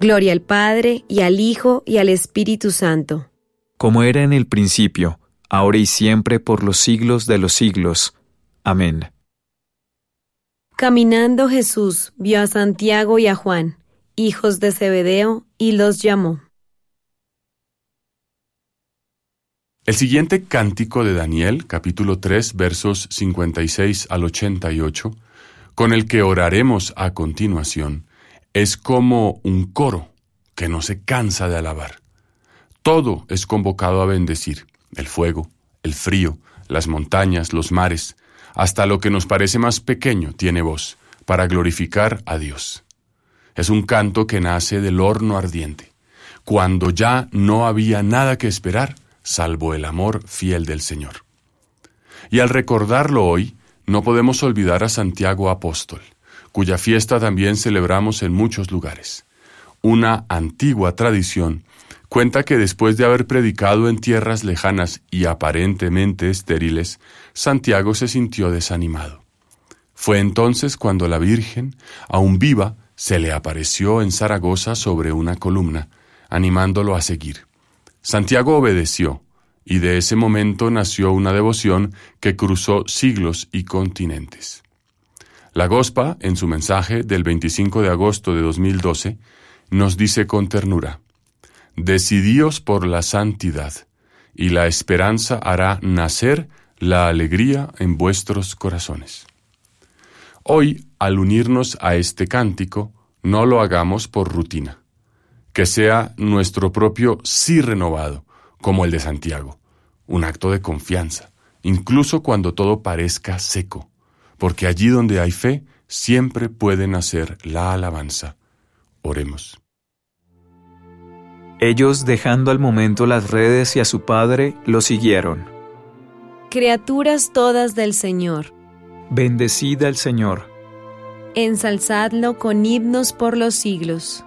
Gloria al Padre, y al Hijo, y al Espíritu Santo. Como era en el principio, ahora y siempre, por los siglos de los siglos. Amén. Caminando Jesús vio a Santiago y a Juan, hijos de Zebedeo, y los llamó. El siguiente cántico de Daniel, capítulo 3, versos 56 al 88, con el que oraremos a continuación, es como un coro que no se cansa de alabar. Todo es convocado a bendecir: el fuego, el frío, las montañas, los mares, hasta lo que nos parece más pequeño tiene voz para glorificar a Dios. Es un canto que nace del horno ardiente, cuando ya no había nada que esperar, salvo el amor fiel del Señor. Y al recordarlo hoy, no podemos olvidar a Santiago Apóstol, cuya fiesta también celebramos en muchos lugares. Una antigua tradición cuenta que después de haber predicado en tierras lejanas y aparentemente estériles, Santiago se sintió desanimado. Fue entonces cuando la Virgen, aún viva, se le apareció en Zaragoza sobre una columna, animándolo a seguir. Santiago obedeció, y de ese momento nació una devoción que cruzó siglos y continentes. La Gospa, en su mensaje del 25 de agosto de 2012, nos dice con ternura: «Decidíos por la santidad, y la esperanza hará nacer la alegría en vuestros corazones». Hoy, al unirnos a este cántico, no lo hagamos por rutina. Que sea nuestro propio sí renovado, como el de Santiago, un acto de confianza, incluso cuando todo parezca seco, porque allí donde hay fe, siempre puede nacer la alabanza. Oremos. Ellos, dejando al momento las redes y a su padre, lo siguieron. Criaturas todas del Señor, Bendecid al Señor. ensalzadlo con himnos por los siglos.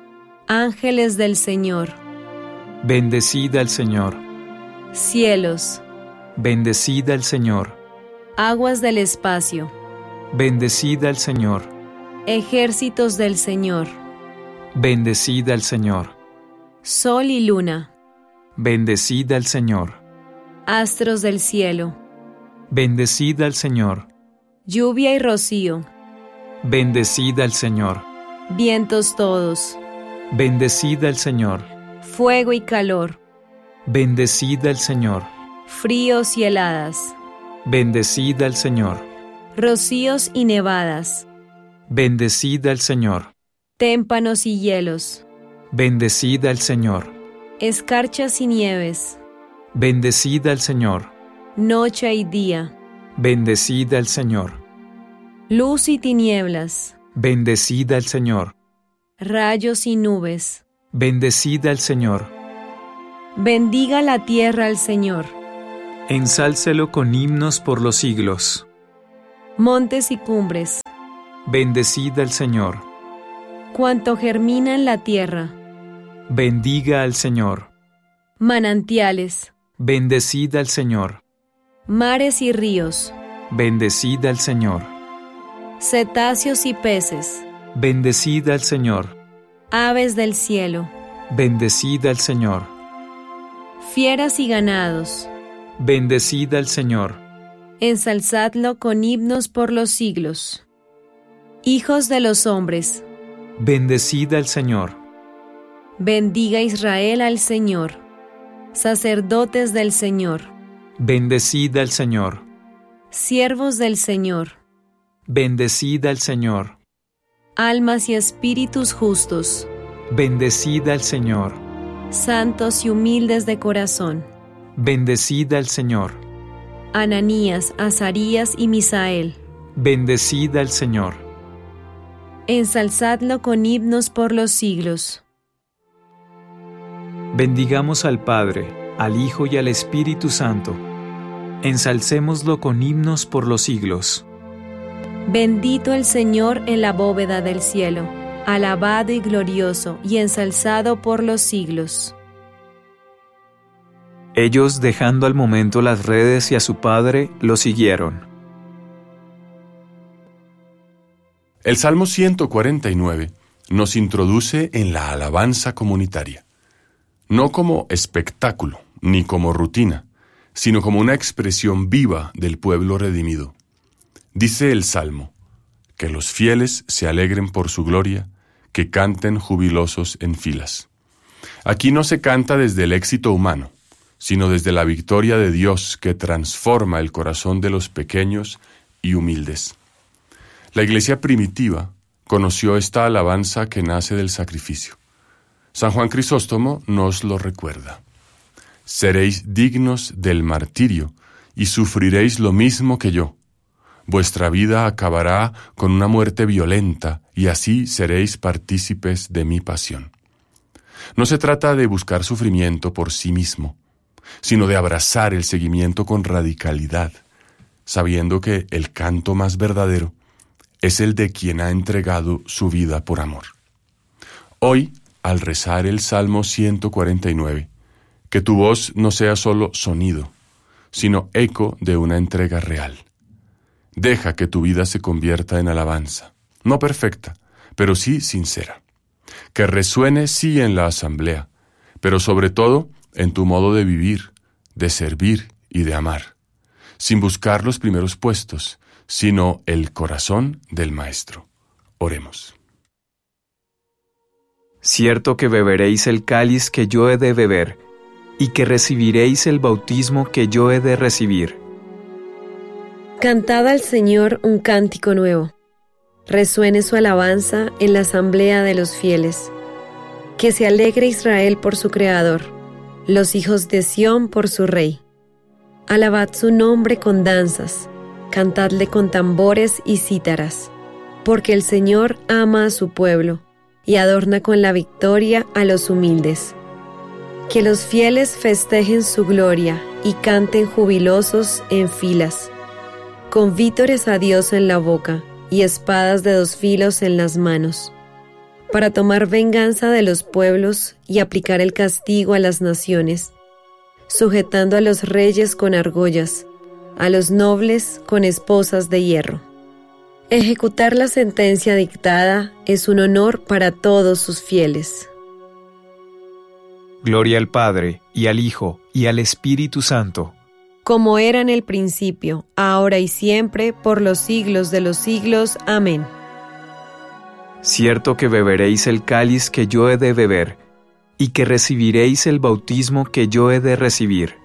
Ángeles del Señor, Bendecid al Señor. cielos, Bendecid al Señor. aguas del espacio, Bendecid al Señor. ejércitos del Señor, Bendecid al Señor. sol y luna, Bendecid al Señor. astros del cielo, Bendecid al Señor. lluvia y rocío, Bendecid al Señor. vientos todos, Bendecid al Señor. fuego y calor, Bendecid al Señor. fríos y heladas, Bendecid al Señor. rocíos y nevadas, Bendecid al Señor. témpanos y hielos, Bendecid al Señor. escarchas y nieves, Bendecid al Señor. noche y día, Bendecid al Señor. luz y tinieblas, Bendecid al Señor. rayos y nubes. Bendecid al Señor. Bendiga la tierra al Señor, Ensálcelo con himnos por los siglos. montes y cumbres, Bendecid al Señor. cuanto germina en la tierra, Bendiga al Señor. manantiales, Bendecid al Señor. mares y ríos, Bendecid al Señor. cetáceos y peces, Bendecid al Señor. aves del cielo, Bendecid al Señor. fieras y ganados, Bendecid al Señor. ensalzadlo con himnos por los siglos. Hijos de los hombres, Bendecid al Señor. bendiga Israel al Señor. Sacerdotes del Señor, Bendecid al Señor. siervos del Señor, Bendecid al Señor. almas y espíritus justos, Bendecid al Señor. santos y humildes de corazón, Bendecid al Señor. Ananías, Azarías y Misael, Bendecid al Señor. ensalzadlo con himnos por los siglos. Bendigamos al Padre, al Hijo y al Espíritu Santo. Ensalcémoslo con himnos por los siglos. Bendito el Señor en la bóveda del cielo, alabado y glorioso y ensalzado por los siglos. Ellos, dejando al momento las redes y a su padre, lo siguieron. El Salmo 149 nos introduce en la alabanza comunitaria, no como espectáculo ni como rutina, sino como una expresión viva del pueblo redimido. Dice el Salmo, que los fieles se alegren por su gloria, que canten jubilosos en filas. Aquí no se canta desde el éxito humano, sino desde la victoria de Dios que transforma el corazón de los pequeños y humildes. La iglesia primitiva conoció esta alabanza que nace del sacrificio. San Juan Crisóstomo nos lo recuerda. Seréis dignos del martirio y sufriréis lo mismo que yo. Vuestra vida acabará con una muerte violenta y así seréis partícipes de mi pasión. No se trata de buscar sufrimiento por sí mismo, sino de abrazar el seguimiento con radicalidad, sabiendo que el canto más verdadero es el de quien ha entregado su vida por amor. Hoy, al rezar el Salmo 149, que tu voz no sea solo sonido, sino eco de una entrega real. Deja que tu vida se convierta en alabanza, no perfecta, pero sí sincera. Que resuene sí en la asamblea, pero sobre todo en tu modo de vivir, de servir y de amar, sin buscar los primeros puestos, sino el corazón del Maestro. Oremos. Cierto que beberéis el cáliz que yo he de beber, y que recibiréis el bautismo que yo he de recibir. Cantad al Señor un cántico nuevo. Resuene su alabanza en la asamblea de los fieles. Que se alegre Israel por su Creador, los hijos de Sión por su Rey. Alabad su nombre con danzas, cantadle con tambores y cítaras, porque el Señor ama a su pueblo y adorna con la victoria a los humildes. Que los fieles festejen su gloria y canten jubilosos en filas, con vítores a Dios en la boca y espadas de 2 filos en las manos, para tomar venganza de los pueblos y aplicar el castigo a las naciones, sujetando a los reyes con argollas, a los nobles con esposas de hierro. Ejecutar la sentencia dictada es un honor para todos sus fieles. Gloria al Padre, y al Hijo, y al Espíritu Santo, como era en el principio, ahora y siempre, por los siglos de los siglos. Amén. Cierto que beberéis el cáliz que yo he de beber, y que recibiréis el bautismo que yo he de recibir.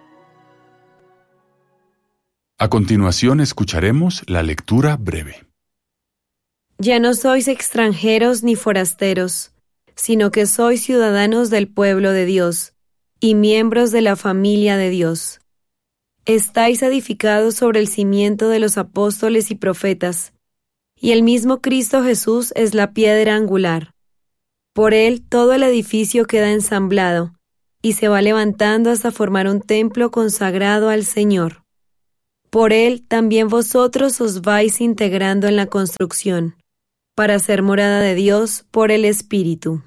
A continuación escucharemos la lectura breve. Ya no sois extranjeros ni forasteros, sino que sois ciudadanos del pueblo de Dios y miembros de la familia de Dios. Estáis edificados sobre el cimiento de los apóstoles y profetas, y el mismo Cristo Jesús es la piedra angular. Por él todo el edificio queda ensamblado, y se va levantando hasta formar un templo consagrado al Señor. Por él también vosotros os vais integrando en la construcción, para ser morada de Dios por el Espíritu.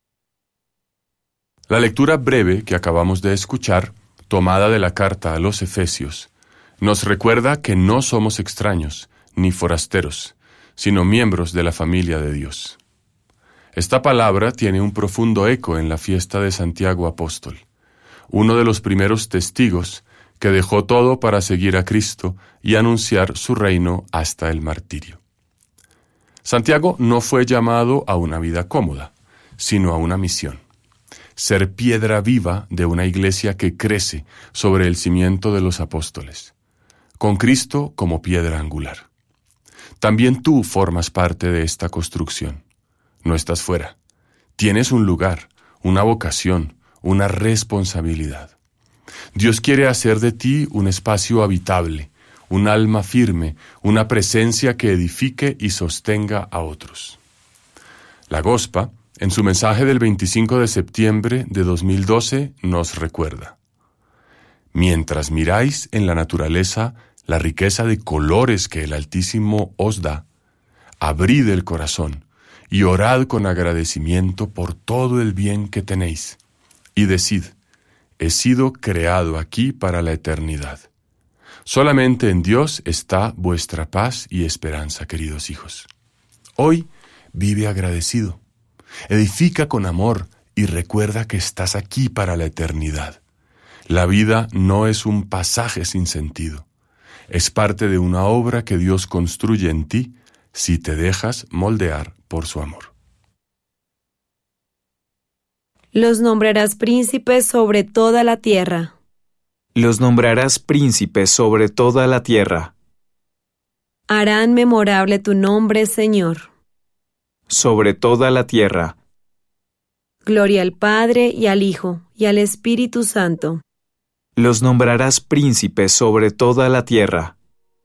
La lectura breve que acabamos de escuchar, tomada de la carta a los Efesios, nos recuerda que no somos extraños ni forasteros, sino miembros de la familia de Dios. Esta palabra tiene un profundo eco en la fiesta de Santiago Apóstol, uno de los primeros testigos que dejó todo para seguir a Cristo y anunciar su reino hasta el martirio. Santiago no fue llamado a una vida cómoda, sino a una misión: ser piedra viva de una iglesia que crece sobre el cimiento de los apóstoles, con Cristo como piedra angular. También tú formas parte de esta construcción. No estás fuera. Tienes un lugar, una vocación, una responsabilidad. Dios quiere hacer de ti un espacio habitable, un alma firme, una presencia que edifique y sostenga a otros. La Gospa, en su mensaje del 25 de septiembre de 2012, nos recuerda: mientras miráis en la naturaleza la riqueza de colores que el Altísimo os da, abrid el corazón y orad con agradecimiento por todo el bien que tenéis, y decid: he sido creado aquí para la eternidad. Solamente en Dios está vuestra paz y esperanza, queridos hijos. Hoy vive agradecido, Edifica con amor y recuerda que estás aquí para la eternidad. La vida no es un pasaje sin sentido. Es parte de una obra que Dios construye en ti si te dejas moldear por su amor. Los nombrarás príncipes sobre toda la tierra. Los nombrarás príncipes sobre toda la tierra. Harán memorable tu nombre, Señor. Sobre toda la tierra. Gloria al Padre y al Hijo y al Espíritu Santo. Los nombrarás príncipes sobre toda la tierra.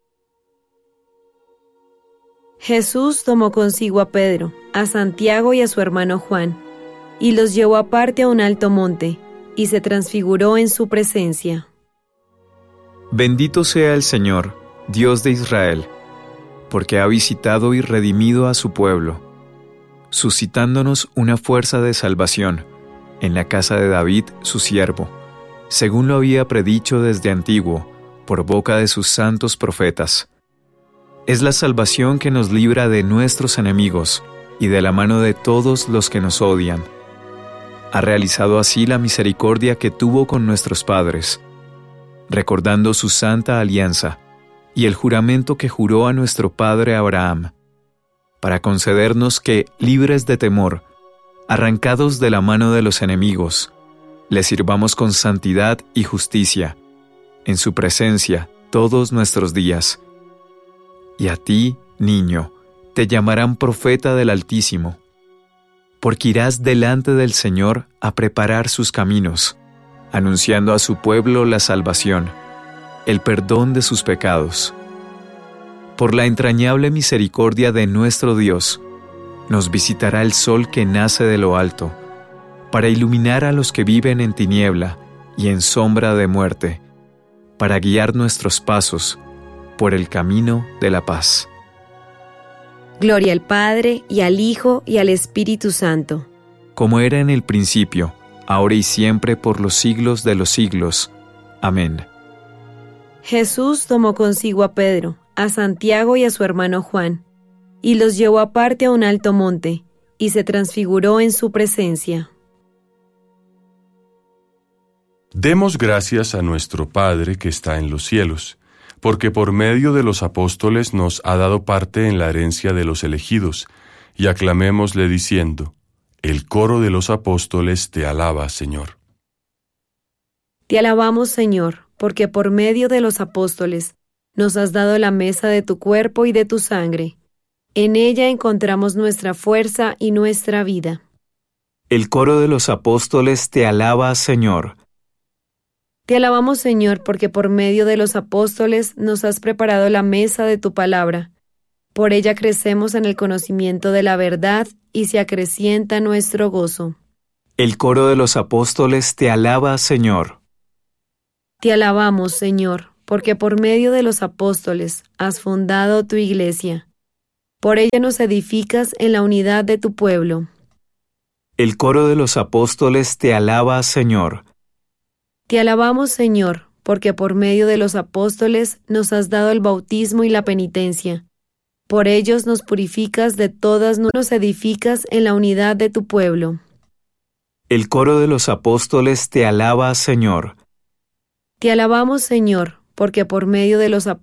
Jesús tomó consigo a Pedro, a Santiago y a su hermano Juan, y los llevó aparte a un alto monte, y se transfiguró en su presencia. Bendito sea el Señor, Dios de Israel, porque ha visitado y redimido a su pueblo, suscitándonos una fuerza de salvación en la casa de David, su siervo, según lo había predicho desde antiguo, por boca de sus santos profetas. Es la salvación que nos libra de nuestros enemigos y de la mano de todos los que nos odian. Ha realizado así la misericordia que tuvo con nuestros padres, recordando su santa alianza y el juramento que juró a nuestro padre Abraham, para concedernos que, libres de temor, arrancados de la mano de los enemigos, le sirvamos con santidad y justicia, en su presencia todos nuestros días. Y a ti, niño, te llamarán profeta del Altísimo, porque irás delante del Señor a preparar sus caminos, anunciando a su pueblo la salvación, el perdón de sus pecados. Por la entrañable misericordia de nuestro Dios, nos visitará el sol que nace de lo alto, para iluminar a los que viven en tiniebla y en sombra de muerte, para guiar nuestros pasos por el camino de la paz. Gloria al Padre, y al Hijo, y al Espíritu Santo. Como era en el principio, ahora y siempre, por los siglos de los siglos. Amén. Jesús tomó consigo a Pedro, a Santiago y a su hermano Juan, y los llevó aparte a un alto monte, y se transfiguró en su presencia. Demos gracias a nuestro Padre que está en los cielos, porque por medio de los apóstoles nos ha dado parte en la herencia de los elegidos, y aclamémosle diciendo: el coro de los apóstoles te alaba, Señor. Te alabamos, Señor, porque por medio de los apóstoles nos has dado la mesa de tu cuerpo y de tu sangre. En ella encontramos nuestra fuerza y nuestra vida. El coro de los apóstoles te alaba, Señor. Te alabamos, Señor, porque por medio de los apóstoles nos has preparado la mesa de tu palabra. Por ella crecemos en el conocimiento de la verdad y se acrecienta nuestro gozo. El coro de los apóstoles te alaba, Señor. Te alabamos, Señor, porque por medio de los apóstoles has fundado tu iglesia. Por ella nos edificas en la unidad de tu pueblo. El coro de los apóstoles te alaba, Señor. Te alabamos, Señor, porque por medio de los apóstoles nos has dado el bautismo y la penitencia. Por ellos nos purificas de todas, nos edificas en la unidad de tu pueblo. El coro de los apóstoles te alaba, Señor. Te alabamos, Señor, porque por medio de los apóstoles